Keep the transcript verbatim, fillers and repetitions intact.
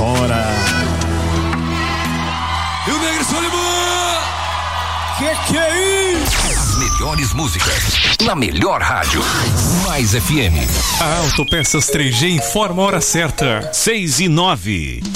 fora. E o Negro Solimão! Que que é isso? As melhores músicas na melhor rádio. Mais F M. A Autopeças três G informa a hora certa. seis e nove.